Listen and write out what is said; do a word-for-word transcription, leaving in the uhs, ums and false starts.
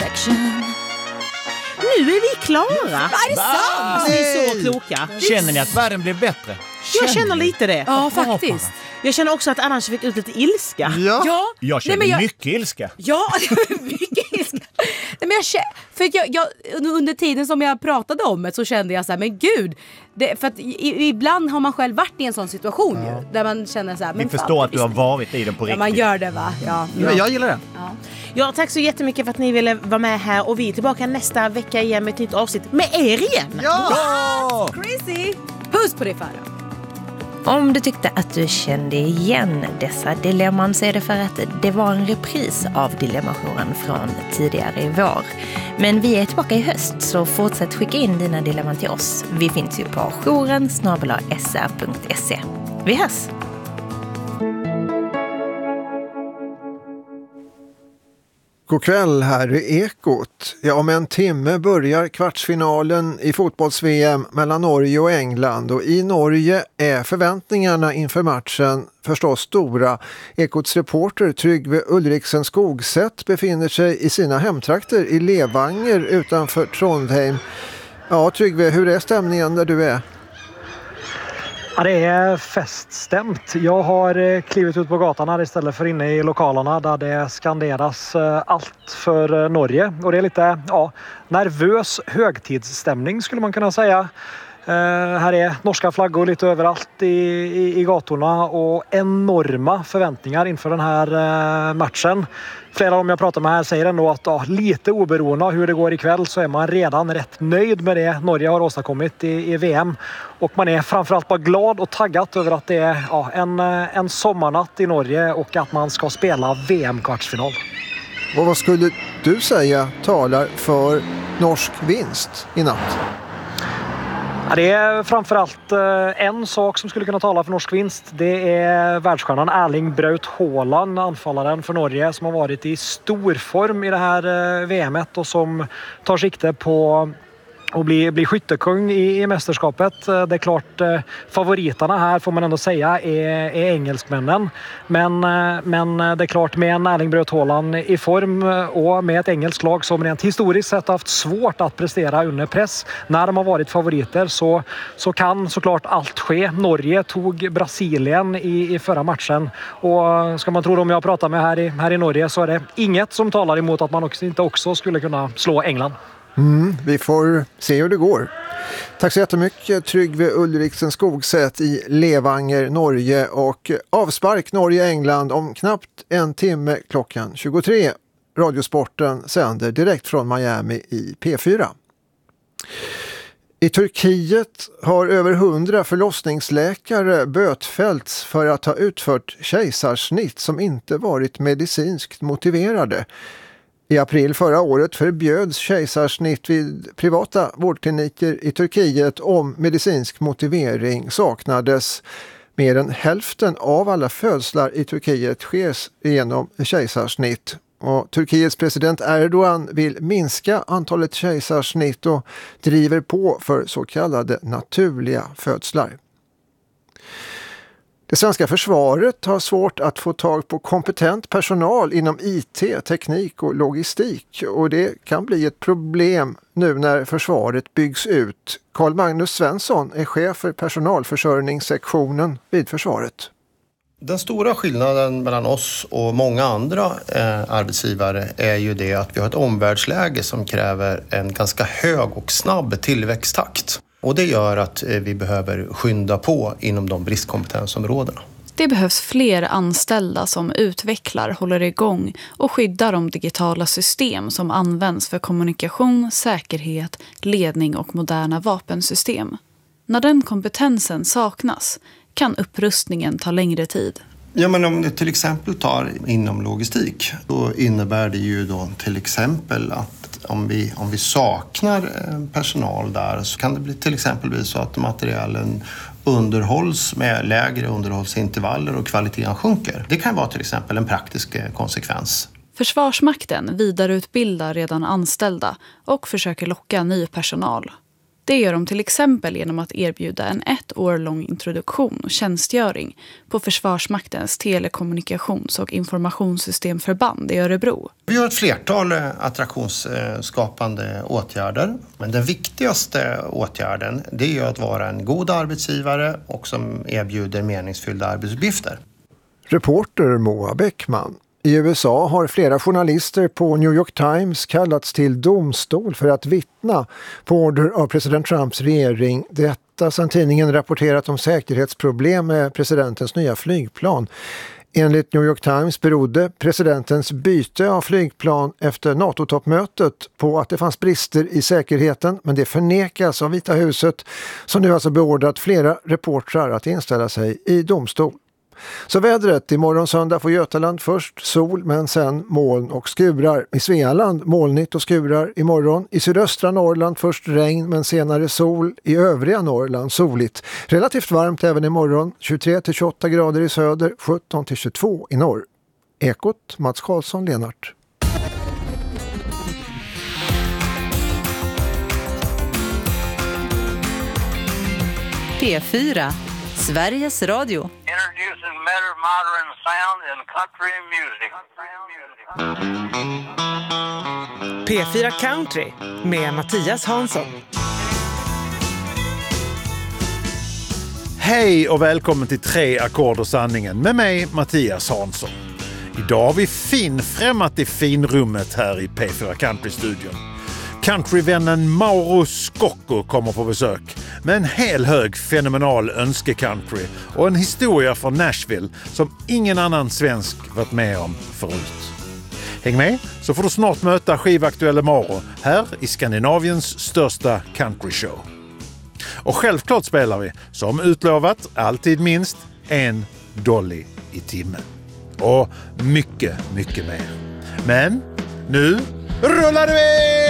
affection. Nu är vi klara. Är det sant? Ni är så kloka. Känner ni att världen blir bättre? Jag känner lite det. Ja, faktiskt. Jag känner också att annars fick ut lite ilska. Ja. Ja. Jag känner Nej, men jag- mycket ilska. Ja, mycket ilska. Nej, men jag, kä- för jag, jag, under tiden som jag pratade om det så kände jag så här, men gud. Det, för att i, ibland har man själv varit i en sån situation ju, där man känner så här. Men Vi förstår fan, att du har varit i den på Ja, riktigt. man gör det va? Ja, Men jag gillar det. ja. Ja, tack så jättemycket för att ni ville vara med här. Och vi är tillbaka nästa vecka igen med ett nytt avsnitt med er igen. Ja! Crazy! Puss på dig, Farah. Om du tyckte att du kände igen dessa dilemman så är det för att det var en repris av Dilemmajouren från tidigare i vår. Men vi är tillbaka i höst, så fortsätt skicka in dina dilemman till oss. Vi finns ju på jouren snabel-a s r punkt se. Vi hörs! God kväll, här är Ekot. Ja, om en timme börjar kvartsfinalen i fotbolls-V M mellan Norge och England. Och i Norge är förväntningarna inför matchen förstås stora. Ekots reporter Tryggve Ulriksen Skogsätt befinner sig i sina hemtrakter i Levanger utanför Trondheim. Ja, Tryggve, hur är stämningen där du är? Ja, det är feststämt. Jag har klivit ut på gatan här istället för inne i lokalerna där det skanderas allt för Norge. Och det är lite ja, nervös högtidsstämning skulle man kunna säga. Uh, här är norska flaggor lite överallt i, i, i gatorna och enorma förväntningar inför den här uh, matchen. Flera av dem jag pratar med här säger ändå att ja, lite oberoende av hur det går ikväll så är man redan rätt nöjd med det Norge har åstadkommit i, i V M. Och man är framförallt bara glad och taggat över att det är ja, en, en sommarnatt i Norge och att man ska spela V M-kvartsfinal. Och vad skulle du säga talar för norsk vinst i natt? Ja, det är framförallt en sak som skulle kunna tala för norsk vinst. Det är världsstjärnan Erling Braut Haaland, anfallaren för Norge, som har varit i stor form i det här V M:et och som tar sikte på och bli, bli skyttekung i, i mästerskapet. Det är klart, favoriterna här får man ändå säga är, är engelskmännen. Men, men det är klart, med en Erling Braut Haaland i form och med ett engelskt lag som rent historiskt sett haft svårt att prestera under press när de har varit favoriter så, så kan såklart allt ske. Norge tog Brasilien i, i förra matchen och ska man tro dem jag pratar med här i, här i Norge så är det inget som talar emot att man också, inte också skulle kunna slå England. Mm, vi får se hur det går. Tack så jättemycket Tryggve Ulriksen Skogsätt i Levanger, Norge, och avspark Norge-England om knappt en timme klockan tjugotre. Radiosporten sänder direkt från Miami i P fyra. I Turkiet har över hundra förlossningsläkare bötfällts för att ha utfört kejsarsnitt som inte varit medicinskt motiverade. I april förra året förbjöds kejsarsnitt vid privata vårdkliniker i Turkiet om medicinsk motivering saknades. Mer än hälften av alla födslar i Turkiet sker genom kejsarsnitt. Och Turkiets president Erdogan vill minska antalet kejsarsnitt och driver på för så kallade naturliga födslar. Det svenska försvaret har svårt att få tag på kompetent personal inom I T, teknik och logistik, och det kan bli ett problem nu när försvaret byggs ut. Carl Magnus Svensson är chef för personalförsörjningssektionen vid försvaret. Den stora skillnaden mellan oss och många andra eh, arbetsgivare är ju det att vi har ett omvärldsläge som kräver en ganska hög och snabb tillväxttakt. Och det gör att vi behöver skynda på inom de bristkompetensområdena. Det behövs fler anställda som utvecklar, håller igång och skyddar de digitala system som används för kommunikation, säkerhet, ledning och moderna vapensystem. När den kompetensen saknas kan upprustningen ta längre tid. Ja, men om du till exempel tar inom logistik, då innebär det ju då till exempel att om vi, om vi saknar personal där så kan det bli till exempel bli så att materialen underhålls med lägre underhållsintervaller och kvaliteten sjunker. Det kan vara till exempel en praktisk konsekvens. Försvarsmakten vidareutbildar redan anställda och försöker locka ny personal. Det gör de till exempel genom att erbjuda en ett år lång introduktion och tjänstgöring på Försvarsmaktens telekommunikations- och informationssystemförband i Örebro. Vi har ett flertal attraktionsskapande åtgärder, men den viktigaste åtgärden det är att vara en god arbetsgivare och som erbjuder meningsfyllda arbetsuppgifter. Reporter Moa Bäckman. I U S A har flera journalister på New York Times kallats till domstol för att vittna på order av president Trumps regering. Detta sedan tidningen rapporterat om säkerhetsproblem med presidentens nya flygplan. Enligt New York Times berodde presidentens byte av flygplan efter NATO-toppmötet på att det fanns brister i säkerheten, men det förnekas av Vita huset som nu alltså beordrat flera reportrar att inställa sig i domstol. Så vädret, imorgon söndag får Götaland först sol men sen moln och skurar. I Svealand molnigt och skurar imorgon. I sydöstra Norrland först regn men senare sol. I övriga Norrland soligt. Relativt varmt även imorgon. tjugotre till tjugoåtta grader i söder, sjutton till tjugotvå i norr. Ekot, Mats Karlsson, Lenart. P fyra, Sveriges Radio. Introducing better modern sound in country music. P fyra Country med Mattias Hansson. Hej och välkommen till Tre ackord och sanningen med mig Mattias Hansson. Idag har vi finfrämmat i finrummet här i P fyra Country-studion. Countryvännen Mauro Scocco kommer på besök med en hel hög fenomenal önskecountry och en historia från Nashville som ingen annan svensk varit med om förut. Häng med så får du snart möta skivaktuelle Mauro här i Skandinaviens största countryshow. Och självklart spelar vi, som utlovat, alltid minst en dolly i timmen. Och mycket, mycket mer. Men nu rullar vi!